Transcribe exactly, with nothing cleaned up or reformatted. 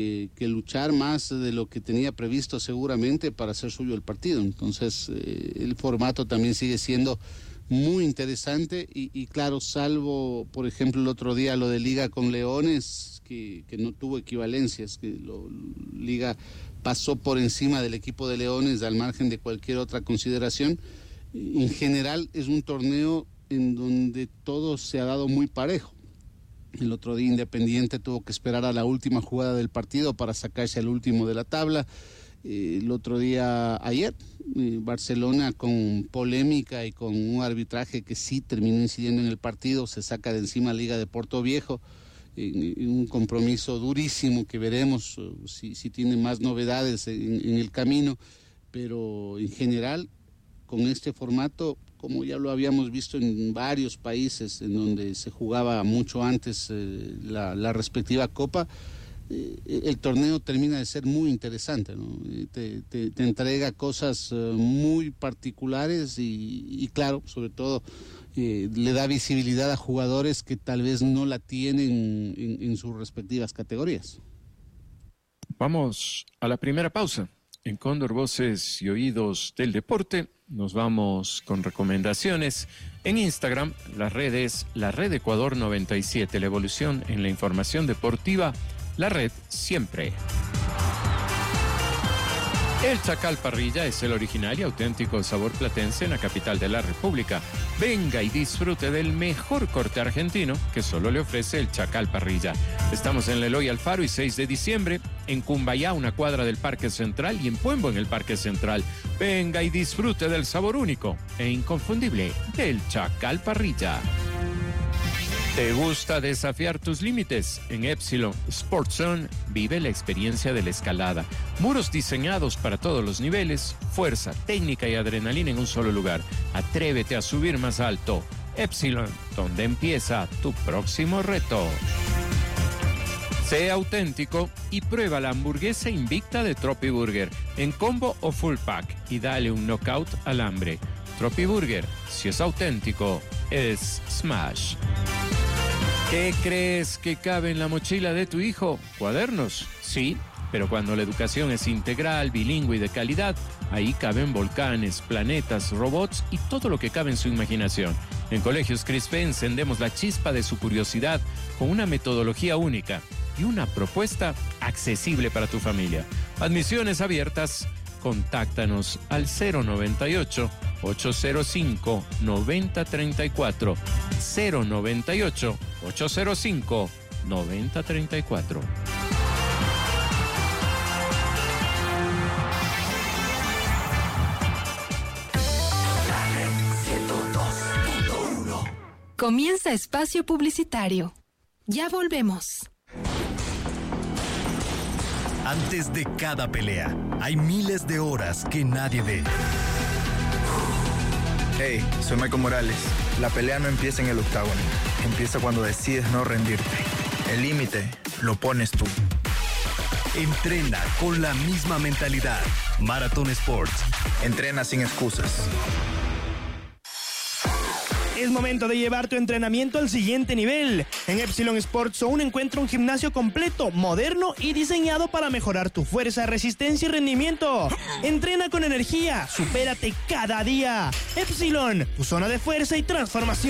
eh, que luchar más de lo que tenía previsto seguramente para hacer suyo el partido. Entonces eh, el formato también sigue siendo muy interesante y, y claro, salvo por ejemplo el otro día lo de Liga con Leones, que, que no tuvo equivalencias, que lo, Liga pasó por encima del equipo de Leones al margen de cualquier otra consideración. En general es un torneo en donde todo se ha dado muy parejo. El otro día Independiente tuvo que esperar a la última jugada del partido para sacarse al último de la tabla. Eh, el otro día, ayer, eh, Barcelona con polémica y con un arbitraje que sí terminó incidiendo en el partido, se saca de encima Liga de Porto Viejo, en, en un compromiso durísimo que veremos uh, si, si tiene más novedades en, en el camino, pero en general, con este formato, como ya lo habíamos visto en varios países en donde se jugaba mucho antes eh, la, la respectiva copa, eh, el torneo termina de ser muy interesante, ¿no? Te, te, te entrega cosas eh, muy particulares y, y claro, sobre todo eh, le da visibilidad a jugadores que tal vez no la tienen en, en sus respectivas categorías. Vamos a la primera pausa. En Cóndor Voces y Oídos del Deporte nos vamos con recomendaciones. En Instagram, las redes, la red Ecuador noventa y siete, la evolución en la información deportiva, la red siempre. El Chacal Parrilla es el original y auténtico sabor platense en la capital de la República. Venga y disfrute del mejor corte argentino que solo le ofrece el Chacal Parrilla. Estamos en Leloy Alfaro y seis de diciembre, en Cumbayá, una cuadra del Parque Central, y en Puembo, en el Parque Central. Venga y disfrute del sabor único e inconfundible del Chacal Parrilla. ¿Te gusta desafiar tus límites? En Epsilon Sports Zone vive la experiencia de la escalada. Muros diseñados para todos los niveles, fuerza, técnica y adrenalina en un solo lugar. Atrévete a subir más alto. Epsilon, donde empieza tu próximo reto. Sé auténtico y prueba la hamburguesa invicta de Tropi Burger en combo o full pack y dale un knockout al hambre. Tropi Burger, si es auténtico, es Smash. ¿Qué crees que cabe en la mochila de tu hijo? ¿Cuadernos? Sí, pero cuando la educación es integral, bilingüe y de calidad, ahí caben volcanes, planetas, robots y todo lo que cabe en su imaginación. En Colegios Crispe encendemos la chispa de su curiosidad con una metodología única y una propuesta accesible para tu familia. Admisiones abiertas. Contáctanos al cero noventa y ocho, ochocientos cinco, noventa treinta y cuatro, cero noventa y ocho, ochocientos cinco, noventa treinta y cuatro. Comienza espacio publicitario. Ya volvemos. Antes de cada pelea, hay miles de horas que nadie ve. Hey, soy Michael Morales. La pelea no empieza en el octágono. Empieza cuando decides no rendirte. El límite lo pones tú. Entrena con la misma mentalidad. Marathon Sports. Entrena sin excusas. Es momento de llevar tu entrenamiento al siguiente nivel. En Epsilon Sports Zone encuentra un gimnasio completo, moderno y diseñado para mejorar tu fuerza, resistencia y rendimiento. Entrena con energía, supérate cada día. Epsilon, tu zona de fuerza y transformación.